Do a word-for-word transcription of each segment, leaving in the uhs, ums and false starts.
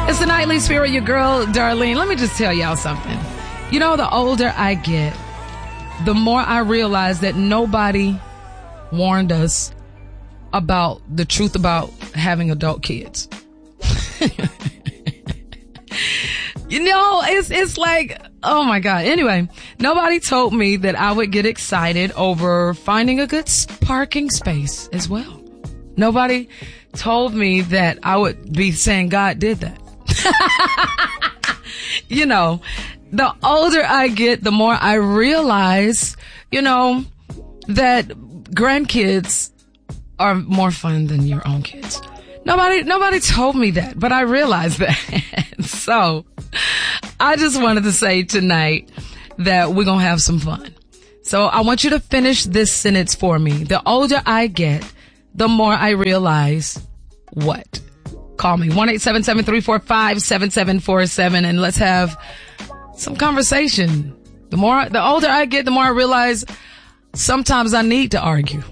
It's the Nightly Spirit, your girl, Darlene. Let me just tell y'all something. You know, the older I get, the more I realize that nobody warned us about the truth about having adult kids. You know, it's it's like, oh my God. Anyway, nobody told me that I would get excited over finding a good parking space as well. Nobody told me that I would be saying God did that. You know, the older I get, the more I realize, you know, that grandkids are more fun than your own kids. Nobody, nobody told me that, but I realized that. So I just wanted to say tonight that we're going to have some fun. So I want you to finish this sentence for me. The older I get, the more I realize what? Call me one eight seven seven, three four five, seven seven four seven and let's have some conversation. The more, the older I get, the more I realize sometimes I need to argue.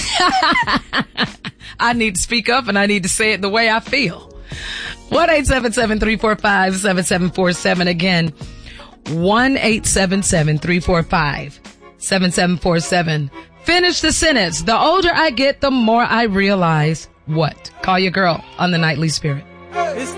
I need to speak up and I need to say it the way I feel. one eight seven seven, three four five, seven seven four seven. Again, one eight seven seven, three four five, seven seven four seven. Finish the sentence. The older I get, the more I realize what? Call your girl on the Nightly Spirit.